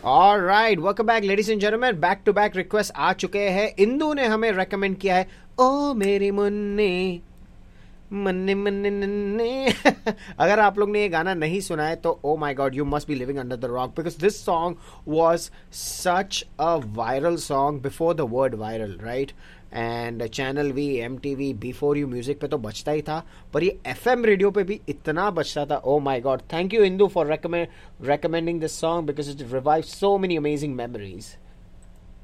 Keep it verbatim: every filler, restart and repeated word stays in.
Alright, welcome back ladies and gentleman. Back to back request आ चुके हैं। इंदू ने हमें रेकमेंड किया है ओ मेरे मुन्ने मन्ने मन्ने नन्ने। अगर आप लोग ने ये गाना नहीं सुना है तो oh my God, you must be living under the rock, because this song was such a viral song before the word viral, right? And channel we, M T V, before you music पे तो बचता ही था, पर ये F M radio पे भी इतना बचता था। ओ माई God, thank you Indu for recommending this song because it revives so many amazing memories.